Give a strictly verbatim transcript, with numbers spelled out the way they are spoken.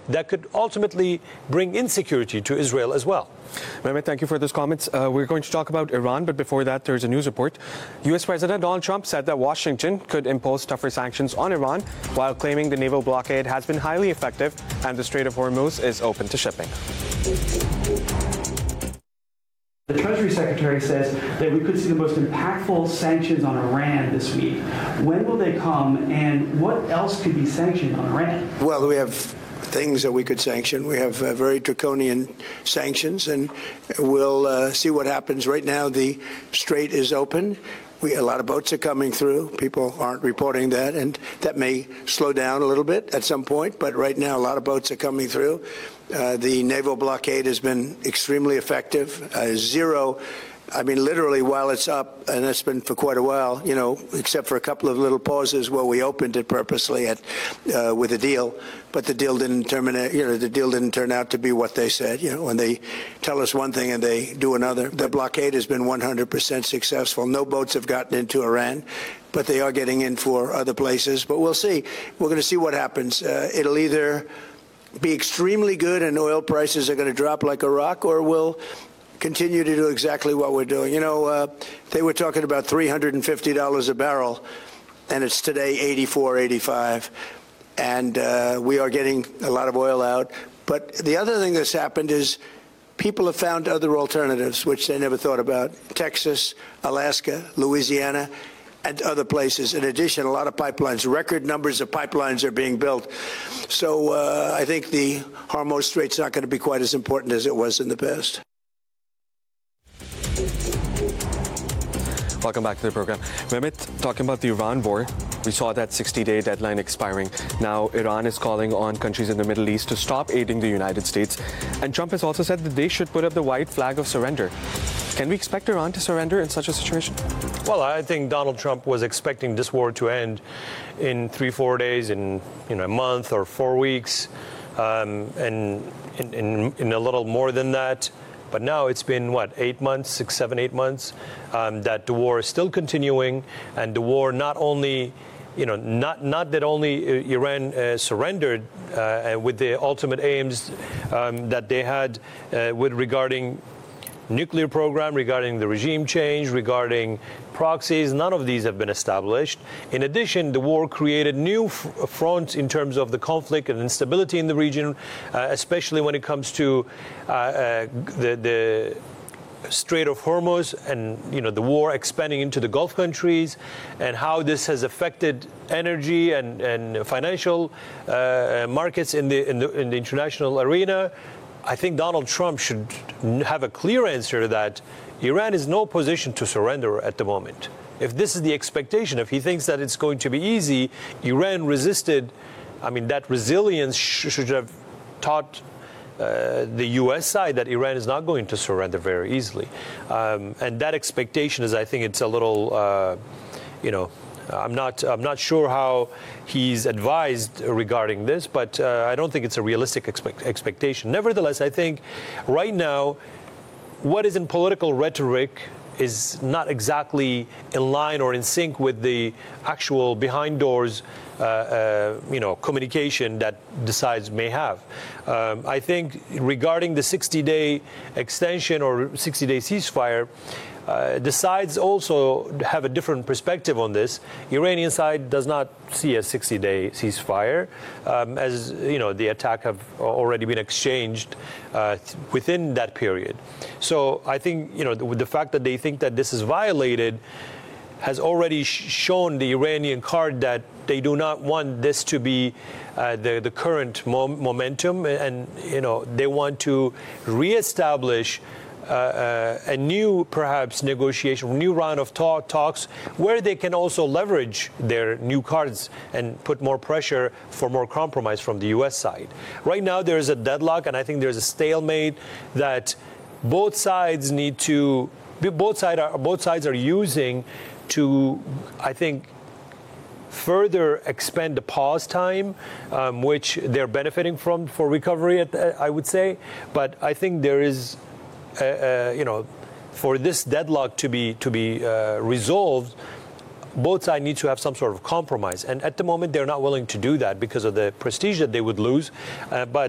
that could ultimately bring insecurity to Israel as well. Mehmet, thank you for those comments. Uh, we're going to talk about Iran, but before that, there's a news report. U S President Donald Trump said that Washington could impose tougher sanctions on Iran, while claiming the naval blockade has been highly effective and the Strait of Hormuz is open to shipping. The Treasury Secretary says that we could see the most impactful sanctions on Iran this week. When will they come, and what else could be sanctioned on Iran? Well, we have things that we could sanction. We have uh, very draconian sanctions, and we'll uh, see what happens. Right now, the strait is open. We, a lot of boats are coming through. People aren't reporting that, and that may slow down a little bit at some point. But right now, a lot of boats are coming through. Uh, the naval blockade has been extremely effective. Uh, zero, I mean, literally while it's up, and that's been for quite a while, you know, except for a couple of little pauses where we opened it purposely at, uh, with a deal. But the deal didn't terminate, you know, the deal didn't turn out to be what they said. You know, when they tell us one thing and they do another. The blockade has been one hundred percent successful. No boats have gotten into Iran, but they are getting in for other places. But we'll see. We're going to see what happens. Uh, it'll either be extremely good and oil prices are going to drop like a rock, or we'll continue to do exactly what we're doing. You know, uh, they were talking about three hundred fifty dollars a barrel, and it's today eighty-four, eighty-five. And uh, we are getting a lot of oil out. But the other thing that's happened is people have found other alternatives, which they never thought about. Texas, Alaska, Louisiana, and other places. In addition, a lot of pipelines, record numbers of pipelines are being built. So uh, I think the Hormuz Strait's not going to be quite as important as it was in the past. Welcome back to the program. Mehmet, talking about the Iran war, we saw that sixty-day deadline expiring. Now, Iran is calling on countries in the Middle East to stop aiding the United States. And Trump has also said that they should put up the white flag of surrender. Can we expect Iran to surrender in such a situation? Well, I think Donald Trump was expecting this war to end in three, four days, in you know, a month or four weeks, um, and in, in, in a little more than that. But now it's been, what, eight months, six, seven, eight months, um, that the war is still continuing. And the war not only, you know, not, not that only Iran uh, surrendered uh, with the ultimate aims um, that they had uh, with regarding nuclear program, regarding the regime change, regarding proxies. None of these have been established. In addition, the war created new f- fronts in terms of the conflict and instability in the region, uh, especially when it comes to uh, uh, the, the Strait of Hormuz and, you know, the war expanding into the Gulf countries, and how this has affected energy and, and financial uh, markets in the, in the in the international arena. I think Donald Trump should have a clear answer to that. Iran is no position to surrender at the moment. If this is the expectation, if he thinks that it's going to be easy, Iran resisted. I mean, that resilience sh- should have taught uh, the U S side that Iran is not going to surrender very easily. Um, and that expectation is, I think it's a little, uh, you know, I'm not I'm not sure how he's advised regarding this, but uh, I don't think it's a realistic expect, expectation. Nevertheless, I think right now, what is in political rhetoric is not exactly in line or in sync with the actual behind doors, uh, uh, you know, communication that the sides may have. Um, I think regarding the sixty-day extension or sixty-day ceasefire, Uh, the sides also have a different perspective on this. Iranian side does not see a sixty-day ceasefire, um, as you know, the attack have already been exchanged uh, within that period. So I think, you know, the, the fact that they think that this is violated has already sh- shown the Iranian card that they do not want this to be uh, the the current mom- momentum, and you know, they want to reestablish Uh, uh, a new, perhaps, negotiation, new round of talk, talks where they can also leverage their new cards and put more pressure for more compromise from the U S side. Right now, there is a deadlock, and I think there's a stalemate that both sides need to, both, side are, both sides are using to, I think, further expand the pause time, um, which they're benefiting from for recovery, at, uh, I would say. But I think there is Uh, uh, you know, for this deadlock to be to be uh, resolved, both sides need to have some sort of compromise. And at the moment, they're not willing to do that because of the prestige that they would lose. Uh, but